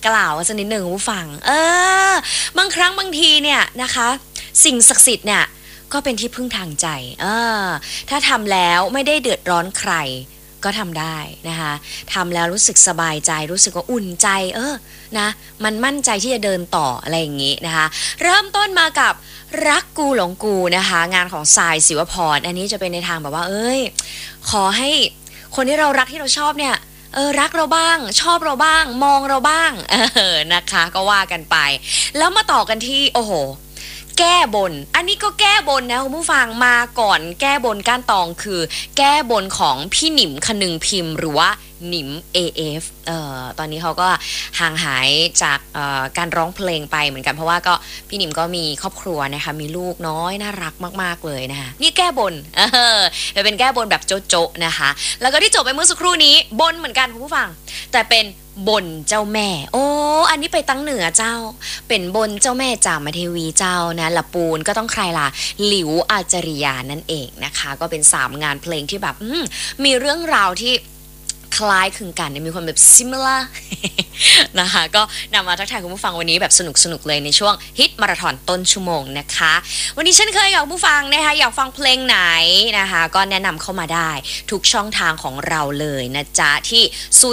กล่าวสักนิดหนึ่งผู้ฟังบางครั้งบางทีเนี่ยนะคะสิ่งศักดิ์สิทธิ์เนี่ยก็เป็นที่พึ่งทางใจถ้าทำแล้วไม่ได้เดือดร้อนใครก็ทำได้นะคะทำแล้วรู้สึกสบายใจรู้สึกว่าอุ่นใจนะมันมั่นใจที่จะเดินต่ออะไรอย่างงี้นะคะเริ่มต้นมากับรักกูหลงกูนะคะงานของทรายศิวพรอันนี้จะเป็นในทางแบบว่าขอให้คนที่เรารักที่เราชอบเนี่ยรักเราบ้างชอบเราบ้างมองเราบ้างนะคะก็ว่ากันไปแล้วมาต่อกันที่โอ้โหแก้บนอันนี้ก็แก้บนนะคุณผู้ฟังมาก่อนแก้บนก้านตองคือแก้บนของพี่หนิมคนึงพิมพ์หรือว่าหนิม AF ตอนนี้เขาก็ห่างหายจากการร้องเพลงไปเหมือนกันเพราะว่าก็พี่หนิมก็มีครอบครัวนะคะมีลูกน้อยน่ารักมากๆเลยนะคะนี่แก้บนแต่เป็นแก้บนแบบโจ๊ะๆนะคะแล้วก็ที่จบไปเมื่อสักครู่นี้บนเหมือนกันคุณผู้ฟังแต่เป็นบนเจ้าแม่อันนี้ไปตั้งเหนือเจ้าเป็นบนเจ้าแม่จามเทวีเจ้านะละปูนก็ต้องใครล่ะหลิวอาจริยานั่นเองนะคะก็เป็น3งานเพลงที่แบบมีเรื่องราวที่คล้ายคลึงกันมีความแบบ similar นะคะก็นำมาทักทายคุณผู้ฟังวันนี้แบบสนุกเลยในช่วงฮิตมาราธอนต้นชั่วโมงนะคะวันนี้เช่นเคยกับผู้ฟังนะคะอยากฟังเพลงไหนนะคะก็แนะนำเข้ามาได้ทุกช่องทางของเราเลยนะจ๊ะที่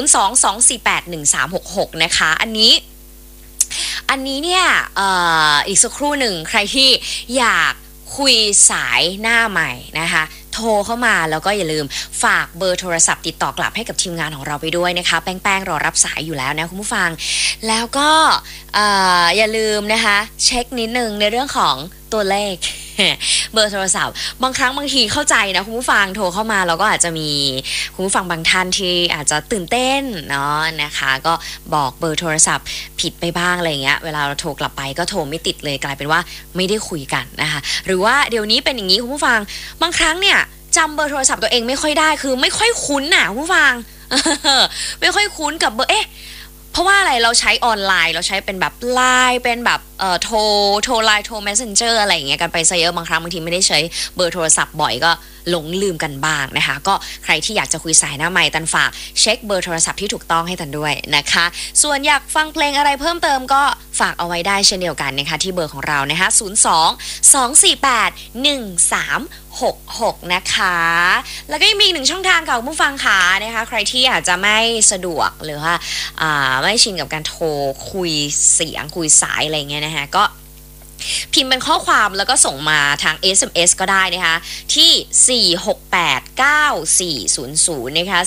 022481366นะคะอันนี้เนี่ยอีกสักครู่หนึ่งใครที่อยากคุยสายหน้าใหม่นะคะโทรเข้ามาแล้วก็อย่าลืมฝากเบอร์โทรศัพท์ติดต่อกลับให้กับทีมงานของเราไปด้วยนะคะแป้งรอรับสายอยู่แล้วนะคุณผู้ฟังแล้วก็อย่าลืมนะคะเช็คนิดนึงในเรื่องของตัวเลข เบอร์โทรศัพท์บางครั้งบางทีเข้าใจนะคุณผู้ฟังโทรเข้ามาเราก็อาจจะมีคุณผู้ฟังบางท่านที่อาจจะตื่นเต้นเนาะนะคะก็บอกเบอร์โทรศัพท์ผิดไปบ้างอะไรเงี้ยเวลาเราโทรกลับไปก็โทรไม่ติดเลยกลายเป็นว่าไม่ได้คุยกันนะคะหรือว่าเดี๋ยวนี้เป็นอย่างนี้คุณผู้ฟังบางครั้งเนี่ยจำเบอร์โทรศัพท์ตัวเองไม่ค่อยได้คือไม่ค่อยคุ้นน่ะคุณผู้ฟัง ไม่ค่อยคุ้นกับเบอร์เพราะว่าอะไรเราใช้ออนไลน์เราใช้เป็นแบบไลน์เป็นแบบโทรไลน์โทร Messenger อะไรอย่างเงี้ยกันไปซะเยอะบางครั้งบางทีไม่ได้ใช้เบอร์โทรศัพท์บ่อยก็หลงลืมกันบ้างนะคะก็ใครที่อยากจะคุยสายหน้าไมค์ตันฝากเช็คเบอร์โทรศัพท์ที่ถูกต้องให้ตันด้วยนะคะส่วนอยากฟังเพลงอะไรเพิ่มเติมก็ฝากเอาไว้ได้เช่นเดียวกันนะคะที่เบอร์ของเรานะคะ02-248-1366นะคะแล้วก็ยังมีอีกหนึ่งช่องทางค่ะคุณผู้ฟังค่ะนะคะใครที่อาจจะไม่สะดวกหรือว่าไม่ชินกับการโทรคุยเสียงคุยสายอะไรเงี้ยนะคะก็พิมพ์เป็นข้อความแล้วก็ส่งมาทาง SMS ก็ได้นะคะที่4689400นะคะ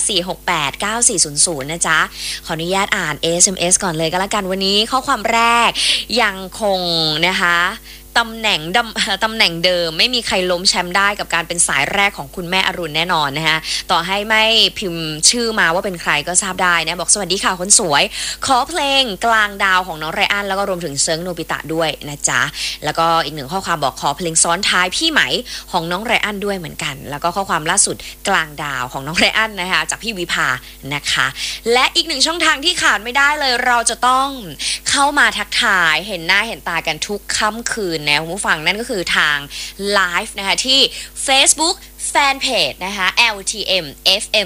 4689400นะจ๊ะขออนุญาตอ่าน SMS ก่อนเลยก็แล้วกันวันนี้ข้อความแรกยังคงนะคะตำแหน่งเดิมไม่มีใครล้มแชมป์ได้กับการเป็นสายแรกของคุณแม่อรุณแน่นอนนะคะต่อให้ไม่พิมพ์ชื่อมาว่าเป็นใครก็ทราบได้นะบอกสวัสดีค่ะคนสวยขอเพลงกลางดาวของน้องไรอันแล้วก็รวมถึงเซิร์งโนบิตะด้วยนะจ๊ะแล้วก็อีกหนึ่งข้อความบอกขอเพลงซ้อนท้ายพี่ไหมของน้องไรอันด้วยเหมือนกันแล้วก็ข้อความล่าสุดกลางดาวของน้องไรอันนะคะจากพี่วิภานะคะและอีกหนึ่งช่องทางที่ขาดไม่ได้เลยเราจะต้องเข้ามาทักทายเห็นหน้าเห็นตากันทุกค่ำคืนนะคุณผู้ฟังนั่นก็คือทางไลฟ์นะคะที่ Facebookแฟนเพจนะคะ LTM FM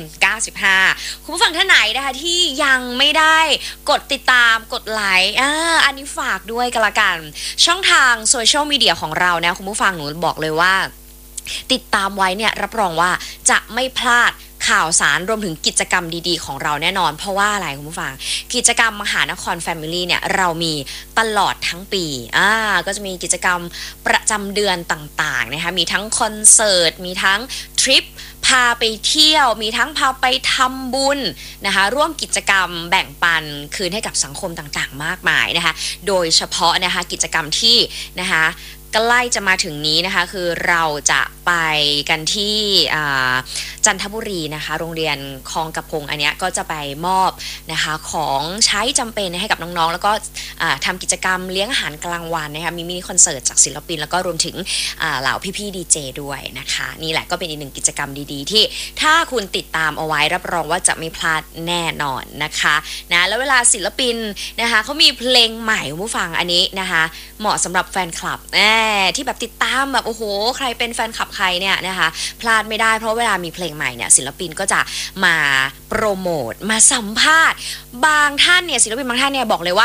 95คุณผู้ฟังท่านไหนนะคะที่ยังไม่ได้กดติดตามกดไลค์อันนี้ฝากด้วยกันละกันช่องทางโซเชียลมีเดียของเรานะคุณผู้ฟังหนูบอกเลยว่าติดตามไว้เนี่ยรับรองว่าจะไม่พลาดข่าวสารรวมถึงกิจกรรมดีๆของเราแน่นอนเพราะว่าอะไรคุณผู้ฟังกิจกรรมมหานคร Family เนี่ยเรามีตลอดทั้งปีก็จะมีกิจกรรมประจำเดือนต่างๆนะคะมีทั้งคอนเสิร์ตมีทั้งทริปพาไปเที่ยวมีทั้งพาไปทำบุญนะคะร่วมกิจกรรมแบ่งปันคืนให้กับสังคมต่างๆมากมายนะคะโดยเฉพาะนะคะกิจกรรมที่นะคะใกล้จะมาถึงนี้นะคะคือเราจะไปกันที่จันทบุรีนะคะโรงเรียนคลองกระพงอันเนี้ยก็จะไปมอบนะคะของใช้จำเป็นให้กับน้องๆแล้วก็ทำกิจกรรมเลี้ยงอาหารกลางวันนะคะมีมินิคอนเสิร์ตจากศิลปินแล้วก็รวมถึงเหล่าพี่ๆดีเจด้วยนะคะนี่แหละก็เป็นอีกหนึ่งกิจกรรมดีๆที่ถ้าคุณติดตามเอาไว้รับรองว่าจะไม่พลาดแน่นอนนะคะนะแล้วเวลาศิลปินนะคะเขามีเพลงใหม่ผู้ฟังอันนี้นะคะเหมาะสำหรับแฟนคลับที่แบบติดตามแบบโอ้โหใครเป็นแฟนคลับใครเนี่ยนะคะพลาดไม่ได้เพราะเวลามีเพลงใหม่เนี่ยศิลปินก็จะมาโปรโมทมาสัมภาษณ์บางท่านเนี่ยศิลปินบางท่านเนี่ยบอกเลยว่า